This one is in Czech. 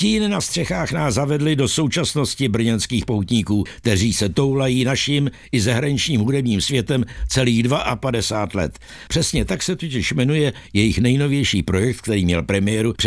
Stíny na střechách nás zavedly do současnosti brněnských poutníků, kteří se toulají naším i zahraničním hudebním světem celých 52 let. Přesně tak se totiž jmenuje jejich nejnovější projekt, který měl premiéru